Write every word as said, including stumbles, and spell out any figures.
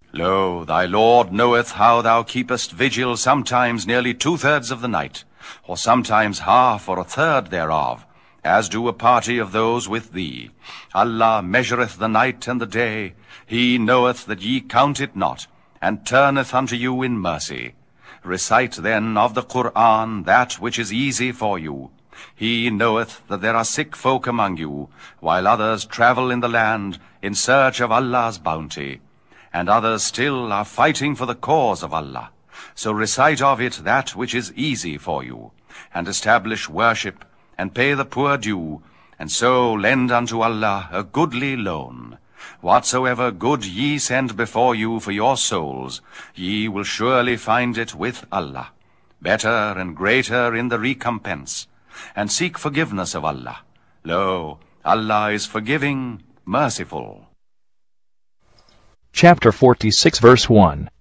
Lo, thy Lord knoweth how thou keepest vigil sometimes nearly two-thirds of the night, or sometimes half or a third thereof, as do a party of those with thee. Allah measureth the night and the day. He knoweth that ye count it not, and turneth unto you in mercy. Recite then of the Qur'an that which is easy for you. He knoweth that there are sick folk among you, while others travel in the land in search of Allah's bounty, and others still are fighting for the cause of Allah. So recite of it that which is easy for you, and establish worship, and pay the poor due, and so lend unto Allah a goodly loan. Whatsoever good ye send before you for your souls, ye will surely find it with Allah, better and greater in the recompense. And seek forgiveness of Allah. Lo, Allah is forgiving, merciful. Chapter forty-six, verse one.